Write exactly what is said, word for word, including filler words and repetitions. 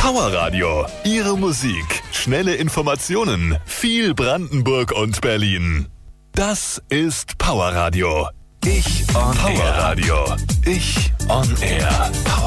Powerradio. Ihre Musik, schnelle Informationen, viel Brandenburg und Berlin. Das ist Powerradio. Ich on Powerradio. Ich on Air.